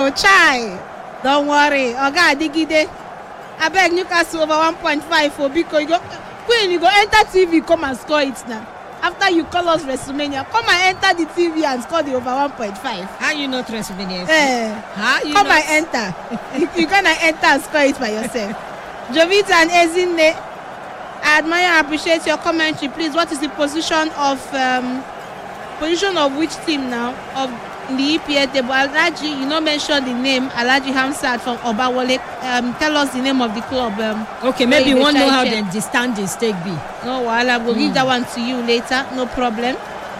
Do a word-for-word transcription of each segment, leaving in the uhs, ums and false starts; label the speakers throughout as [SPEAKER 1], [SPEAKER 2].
[SPEAKER 1] oh, chai. Don't worry. Oga Digide. I beg Newcastle over one point five for because you go Queen, you go enter T V, come and score it now. After you call us WrestleMania, come and enter the T V and score the over one point five.
[SPEAKER 2] How you not WrestleMania?
[SPEAKER 1] Eh,
[SPEAKER 2] How you
[SPEAKER 1] come
[SPEAKER 2] not?
[SPEAKER 1] and enter. you, you gonna enter and score it by yourself. Jovita and Ezine, I admire and appreciate your commentary. Please, what is the position of um, position of which team now of in the E P L table? Alaji, you not mention the name Alaji Hamsat from Obawole. Um, tell us the name of the club. Um,
[SPEAKER 2] okay, maybe you won't know how the, the standings take be.
[SPEAKER 1] No, well, I will mm. give that one to you later. No problem.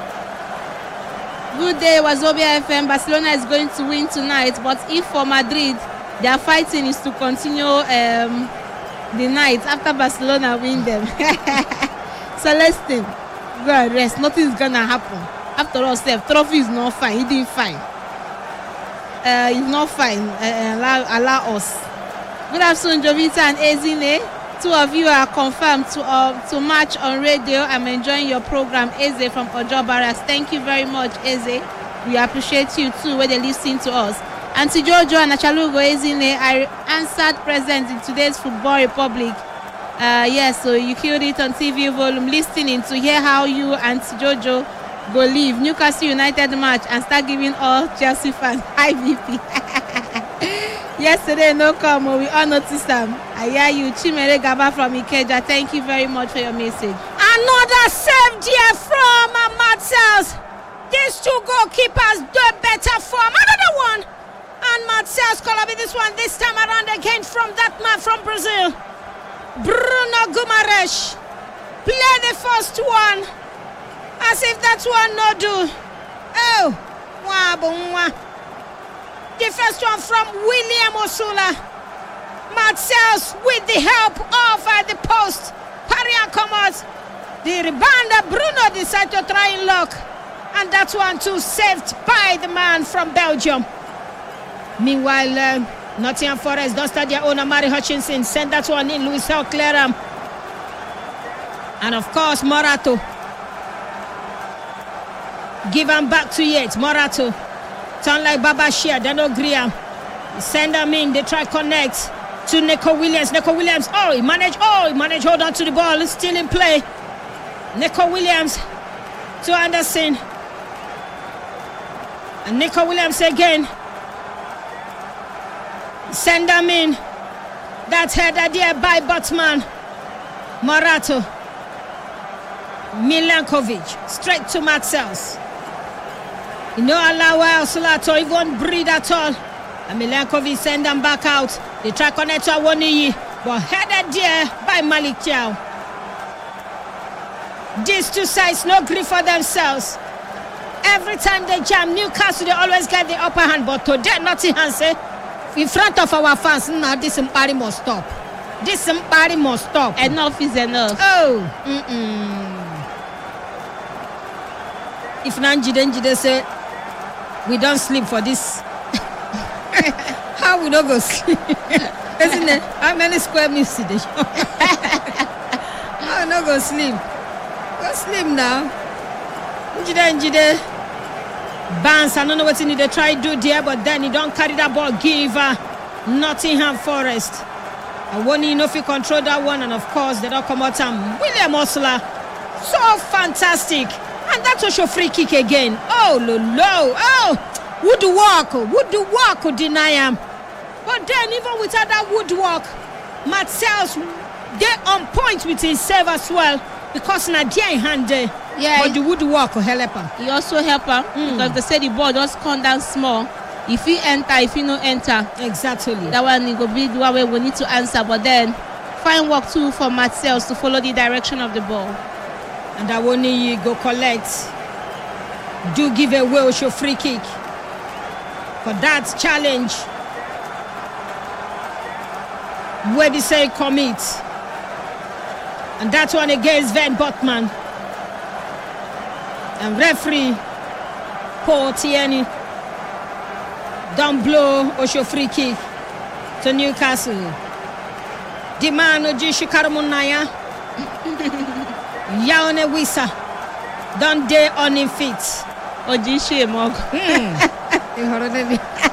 [SPEAKER 1] Good day, Wazobia F M. Barcelona is going to win tonight, but if for Madrid, their fighting is to continue um, the night after Barcelona win them. Celestine, go and rest. Nothing is gonna happen. After all, Steph, trophy is not fine. He didn't fine. Uh, it's not fine. Uh, allow, allow us. Good afternoon, Jovita and Ezine. Two of you are confirmed to uh, to match on radio. I'm enjoying your program, Eze from Ojo Barracks. Thank you very much, Eze. We appreciate you too when they listen to us. Auntie Jojo and Achalugo Ezine, I answered present in today's Football Republic. Uh, yes, so you killed it on T V volume, listening to hear how you, Auntie Jojo, go leave Newcastle United match and start giving all Chelsea fans high B P. Yesterday, no come, we all noticed them. I hear you, Chimere Gaba from Ikeja. Thank you very much for your message.
[SPEAKER 2] Another save there from uh, Marcels. These two goalkeepers do better form. Another one. And Marcels Colabi, this one this time around again from that man from Brazil. Bruno Guimaraes. Play the first one. As if that one no do. Oh, wow. The first one from William Osula. Marcels with the help of uh, the post. Paria Comas. The rebounder Bruno decided to try and lock. And that one too saved by the man from Belgium. Meanwhile, uh, Nottingham Forest don't start their own. Amari Hutchinson send that one in. Luis Hell Cleram. And of course, Morato. Give him back to Yates. Morato. Turn like Baba Shia. Dano Graham. Send them in. They try connect to Nico Williams. Nico Williams. Oh, he managed. Oh, he managed hold on to the ball. Still in play. Nico Williams to Anderson. And Nico Williams again. Send them in. That header there by Botman. Morato. Milankovic. Straight to Marcels. You know, allow Solato even breathe at all. And Milankovic send them back out. They try connect to Awoniyi. But headed there by Malik Thiaw. These two sides no grief for themselves. Every time they jam Newcastle, they always get the upper hand. But today, Nottingham say, in front of our fans, now this somebody must stop. This somebody must stop.
[SPEAKER 1] Enough is enough.
[SPEAKER 2] Oh. Mm-mm. If Nanjide Njide say, we don't sleep for this. How we don't go sleep? Isn't it? How many square meals today? How we not go sleep? Go sleep now. Njide Njide. Barnes, I don't know what he need to try to do there, but then he don't carry that ball. Give uh, Nottingham Forest. I want you know if you control that one, and of course they don't come out. And William Osula, so fantastic. And that's also free kick again. Oh, lo, lo. Oh, woodwork. Woodwork deny him. But then, even without that woodwork, Marcels, they're on point with his save as well. Because Nadia in hand there.
[SPEAKER 1] Yeah.
[SPEAKER 2] But the woodwork will help him.
[SPEAKER 1] He also help him. Mm. Because they say the ball just come down small. If he enter, if he no enter.
[SPEAKER 2] Exactly.
[SPEAKER 1] That one will be the one where we need to answer. But then, fine work too for Marcels to follow the direction of the ball.
[SPEAKER 2] And that one you go collect. Do give away with your free kick. For that challenge. Where they say commit. And that one against Van Botman. And referee Paul Tierney don't blow Osho free kick to Newcastle. The man Ojishi Karamunaya Yaone Wisa don't dare on him feet.
[SPEAKER 1] Ojishi Mog.
[SPEAKER 2] Hmm.